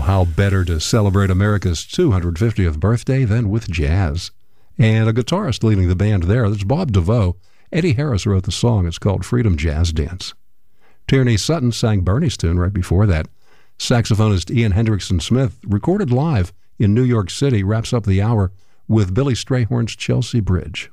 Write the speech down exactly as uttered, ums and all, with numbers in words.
how better to celebrate America's two hundred fiftieth birthday than with jazz? And a guitarist leading the band there, that's Bob DeVoe. Eddie Harris wrote the song. It's called Freedom Jazz Dance. Tierney Sutton sang Bernie's tune right before that. Saxophonist Ian Hendrickson Smith, recorded live in New York City, wraps up the hour with Billy Strayhorn's Chelsea Bridge.